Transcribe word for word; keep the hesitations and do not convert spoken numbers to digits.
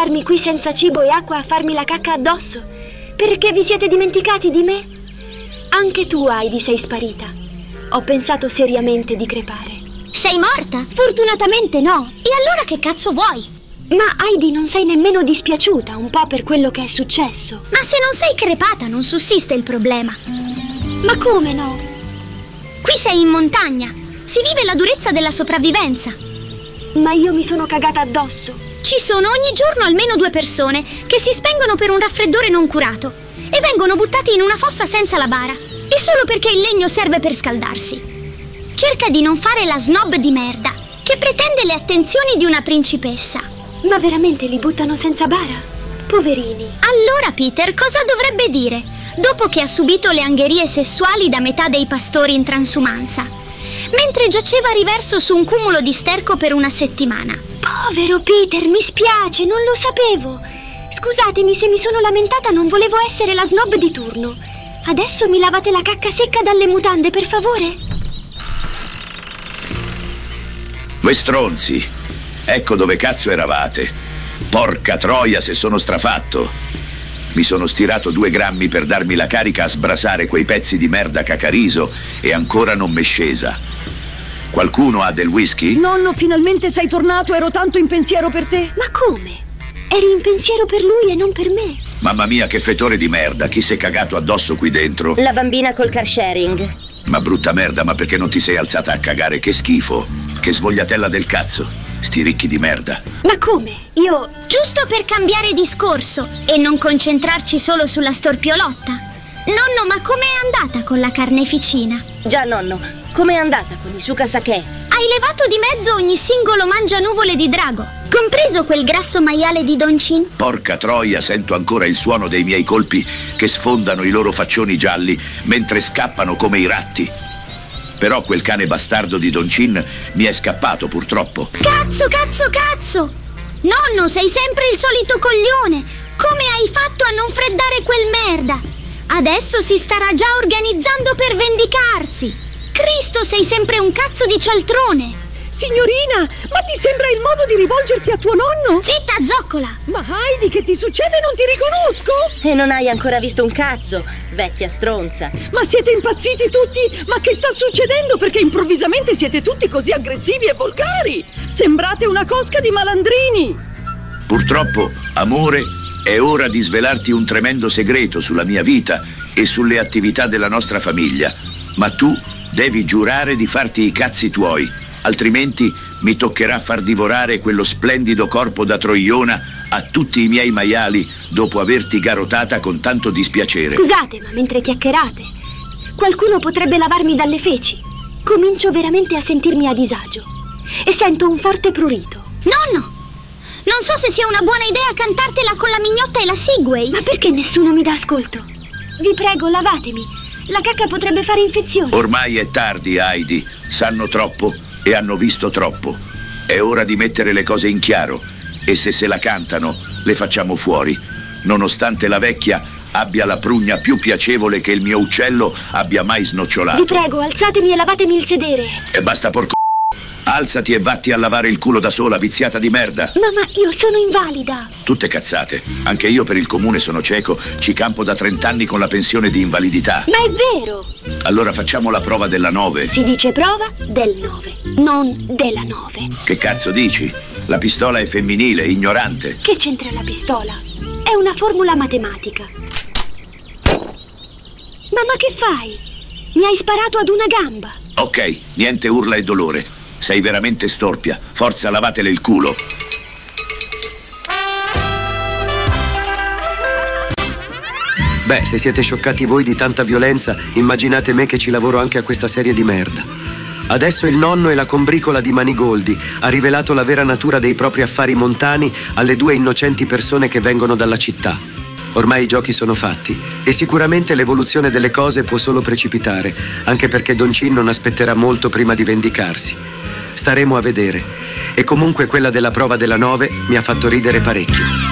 lasciarmi qui senza cibo e acqua a farmi la cacca addosso? Perché vi siete dimenticati di me? Anche tu, Heidi, sei sparita. Ho pensato seriamente di crepare. Sei morta? Fortunatamente no. E allora che cazzo vuoi? Ma Heidi, non sei nemmeno dispiaciuta un po' per quello che è successo? Ma se non sei crepata non sussiste il problema. Ma come no? Qui sei in montagna. Si vive la durezza della sopravvivenza. Ma io mi sono cagata addosso. Ci sono ogni giorno almeno due persone che si spengono per un raffreddore non curato e vengono buttati in una fossa senza la bara. E solo perché il legno serve per scaldarsi. Cerca di non fare la snob di merda che pretende le attenzioni di una principessa. Ma veramente li buttano senza bara? Poverini. Allora Peter cosa dovrebbe dire dopo che ha subito le angherie sessuali da metà dei pastori in transumanza, mentre giaceva a riverso su un cumulo di sterco per una settimana? Povero Peter, mi spiace, non lo sapevo. Scusatemi se mi sono lamentata, non volevo essere la snob di turno. Adesso mi lavate la cacca secca dalle mutande, per favore? Voi stronzi, ecco dove cazzo eravate. Porca troia se sono strafatto. Mi sono stirato due grammi per darmi la carica a sbrasare quei pezzi di merda cacariso e ancora non m'è scesa. Qualcuno ha del whisky? Nonno, finalmente sei tornato, ero tanto in pensiero per te. Ma come? Eri in pensiero per lui e non per me? Mamma mia, che fetore di merda, chi si è cagato addosso qui dentro? La bambina col car sharing. Ma brutta merda, ma perché non ti sei alzata a cagare? Che schifo, che svogliatella del cazzo, sti ricchi di merda. Ma come? Io... Giusto per cambiare discorso e non concentrarci solo sulla storpiolotta. Nonno, ma com'è andata con la carneficina? Già, nonno, com'è andata con i sukasake? Hai levato di mezzo ogni singolo mangianuvole di drago, compreso quel grasso maiale di Don Chin? Porca troia, sento ancora il suono dei miei colpi che sfondano i loro faccioni gialli mentre scappano come i ratti. Però quel cane bastardo di Don Chin mi è scappato, purtroppo. Cazzo, cazzo, cazzo! Nonno, sei sempre il solito coglione! Come hai fatto a non freddare quel merda? Adesso si starà già organizzando per vendicarsi! Cristo, sei sempre un cazzo di cialtrone! Signorina, ma ti sembra il modo di rivolgerti a tuo nonno? Zitta, zoccola! Ma Heidi, che ti succede? Non ti riconosco! E non hai ancora visto un cazzo, vecchia stronza! Ma siete impazziti tutti? Ma che sta succedendo? Perché improvvisamente siete tutti così aggressivi e volgari? Sembrate una cosca di malandrini! Purtroppo, amore, è ora di svelarti un tremendo segreto sulla mia vita e sulle attività della nostra famiglia. Ma tu devi giurare di farti i cazzi tuoi, altrimenti mi toccherà far divorare quello splendido corpo da troiona a tutti i miei maiali dopo averti garotata con tanto dispiacere. Scusate, ma mentre chiacchierate, qualcuno potrebbe lavarmi dalle feci. Comincio veramente a sentirmi a disagio e sento un forte prurito. Nonno! Non so se sia una buona idea cantartela con la mignotta e la Segway. Ma perché nessuno mi dà ascolto? Vi prego, lavatemi. La cacca potrebbe fare infezione. Ormai è tardi, Heidi. Sanno troppo e hanno visto troppo. È ora di mettere le cose in chiaro. E se se la cantano, le facciamo fuori. Nonostante la vecchia abbia la prugna più piacevole che il mio uccello abbia mai snocciolato. Vi prego, alzatemi e lavatemi il sedere. E basta, porco. Alzati e vatti a lavare il culo da sola, viziata di merda. Mamma, io sono invalida. Tutte cazzate. Anche io per il comune sono cieco. Ci campo da trent'anni con la pensione di invalidità. Ma è vero. Allora facciamo la prova della nove. Si dice prova del nove, non della nove. Che cazzo dici? La pistola è femminile, ignorante. Che c'entra la pistola? È una formula matematica. Mamma, che fai? Mi hai sparato ad una gamba. Ok, niente urla e dolore. Sei veramente storpia. Forza, lavatele il culo. Beh, se siete scioccati voi di tanta violenza, immaginate me che ci lavoro anche a questa serie di merda. Adesso il nonno e la combricola di Manigoldi ha rivelato la vera natura dei propri affari montani alle due innocenti persone che vengono dalla città. Ormai i giochi sono fatti e sicuramente l'evoluzione delle cose può solo precipitare, anche perché Don Chin non aspetterà molto prima di vendicarsi. Staremo a vedere. E comunque quella della prova della nove mi ha fatto ridere parecchio.